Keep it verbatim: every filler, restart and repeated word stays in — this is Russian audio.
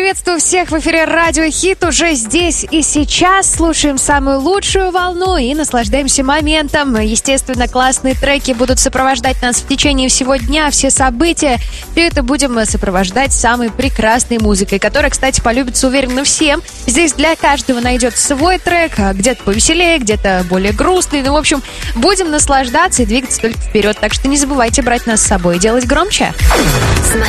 приветствую всех в эфире Радио Хит. Уже здесь и сейчас слушаем самую лучшую волну и наслаждаемся моментом. Естественно, классные треки будут сопровождать нас в течение всего дня, все события. Все это будем сопровождать самой прекрасной музыкой, которая, кстати, полюбится, уверена, всем. Здесь для каждого найдется свой трек, где-то повеселее, где-то более грустный. Ну, в общем, будем наслаждаться и двигаться только вперед. Так что не забывайте брать нас с собой и делать громче.